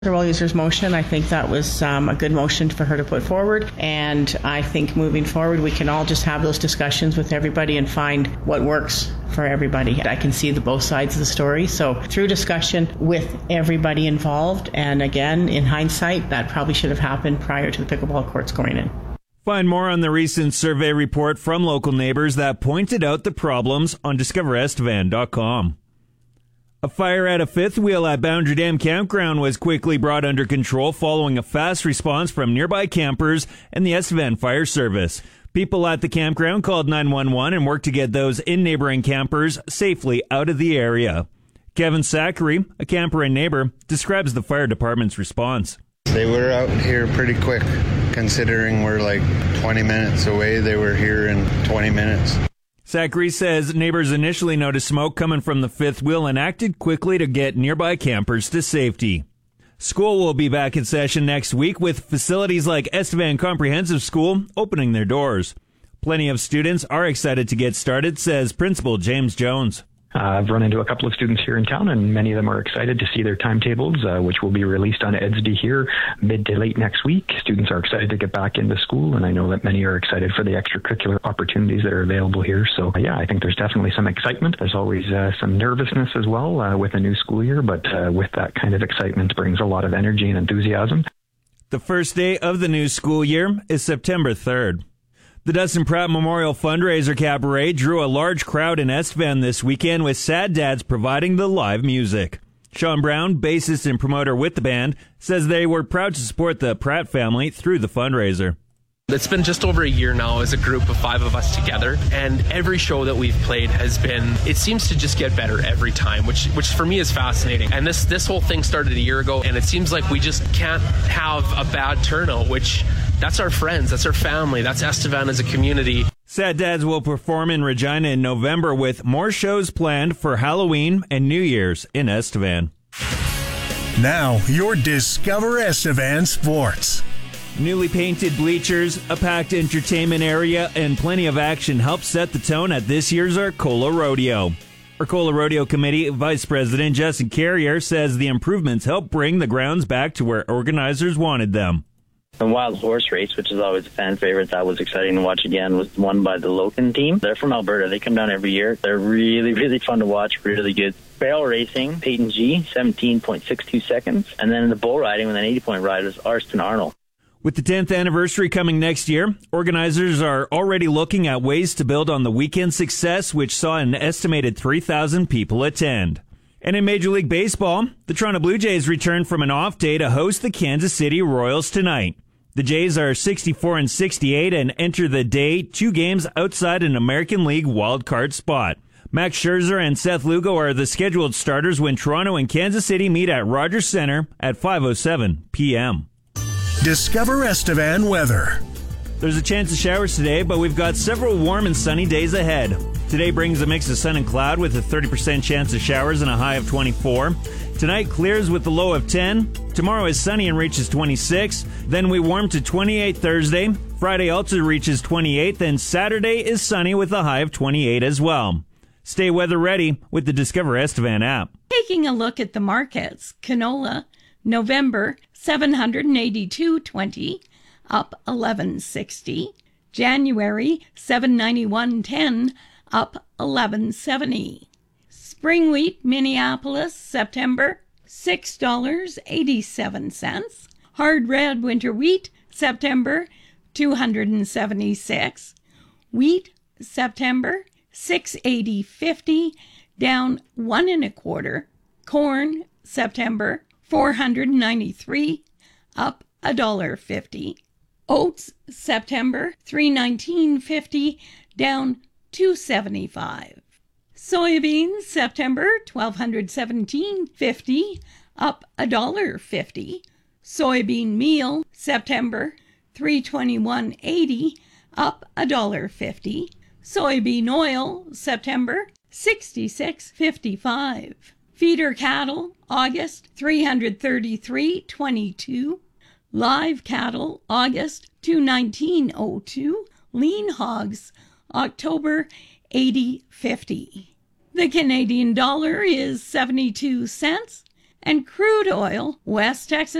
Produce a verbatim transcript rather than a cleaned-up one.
Well-User's motion. I think that was um, a good motion for her to put forward, and I think moving forward we can all just have those discussions with everybody and find what works for everybody. I can see the both sides of the story, so through discussion with everybody involved, and again, in hindsight, that probably should have happened prior to the pickleball courts going in. Find more on the recent survey report from local neighbors that pointed out the problems on discover estevan dot com. A fire at a fifth wheel at Boundary Dam Campground was quickly brought under control following a fast response from nearby campers and the Estevan Fire Service. People at the campground called nine one one and worked to get those in neighboring campers safely out of the area. Kevin Zachary, a camper and neighbor, describes the fire department's response. They were out here pretty quick, considering we're like twenty minutes away. They were here in twenty minutes. Zachary says neighbors initially noticed smoke coming from the fifth wheel and acted quickly to get nearby campers to safety. School will be back in session next week with facilities like Estevan Comprehensive School opening their doors. Plenty of students are excited to get started, says Principal James Jones. Uh, I've run into a couple of students here in town, and many of them are excited to see their timetables, uh, which will be released on E D S D here mid to late next week. Students are excited to get back into school, and I know that many are excited for the extracurricular opportunities that are available here. So, uh, yeah, I think there's definitely some excitement. There's always uh, some nervousness as well uh, with a new school year, but uh, with that kind of excitement brings a lot of energy and enthusiasm. The first day of the new school year is September third. The Dustin Pratt Memorial Fundraiser Cabaret drew a large crowd in Estevan this weekend with Sad Dads providing the live music. Sean Brown, bassist and promoter with the band, says they were proud to support the Pratt family through the fundraiser. It's been just over a year now as a group of five of us together, and every show that we've played has been, it seems to just get better every time, which which for me is fascinating. And this, this whole thing started a year ago, and it seems like we just can't have a bad turnout, which that's our friends, that's our family, that's Estevan as a community. Sad Dads will perform in Regina in November with more shows planned for Halloween and New Year's in Estevan. Now, your Discover Estevan Sports. Newly painted bleachers, a packed entertainment area, and plenty of action help set the tone at this year's Arcola Rodeo. Arcola Rodeo Committee Vice President Justin Carrier says the improvements help bring the grounds back to where organizers wanted them. The Wild Horse Race, which is always a fan favorite, that was exciting to watch again, was won by the Loken team. They're from Alberta. They come down every year. They're really, really fun to watch, really good. Barrel racing, Peyton G, seventeen point six two seconds. And then in the bull riding with an eighty-point ride was Arston Arnold. With the tenth anniversary coming next year, organizers are already looking at ways to build on the weekend success, which saw an estimated three thousand people attend. And in Major League Baseball, the Toronto Blue Jays return from an off day to host the Kansas City Royals tonight. The Jays are sixty-four and sixty-eight and enter the day two games outside an American League wildcard spot. Max Scherzer and Seth Lugo are the scheduled starters when Toronto and Kansas City meet at Rogers Center at five oh seven p.m. Discover Estevan weather. There's a chance of showers today, but we've got several warm and sunny days ahead. Today brings a mix of sun and cloud with a thirty percent chance of showers and a high of twenty-four. Tonight clears with a low of ten. Tomorrow is sunny and reaches twenty-six. Then we warm to twenty-eight Thursday. Friday also reaches twenty-eight. Then Saturday is sunny with a high of twenty-eight as well. Stay weather ready with the Discover Estevan app. Taking a look at the markets, canola, November, seven hundred eighty-two twenty, up eleven sixty. January, seven ninety-one ten, up eleven seventy. Spring wheat, Minneapolis, September, six dollars and eighty-seven cents. Hard red winter wheat, September, two hundred seventy-six. Wheat, September, six eighty fifty, down one and a quarter. Corn, September, four hundred ninety-three, up a dollar fifty. Oats, September, three nineteen fifty, down two seventy-five. Soybeans, September, twelve seventeen fifty, up a dollar fifty. Soybean meal, September, three twenty-one eighty, up a dollar fifty. Soybean oil, September, sixty-six fifty-five. Feeder cattle, August, three thirty-three twenty-two. Live cattle, August, two nineteen oh two. Lean hogs, October, eighty fifty. The Canadian dollar is seventy-two cents, and crude oil, West Texas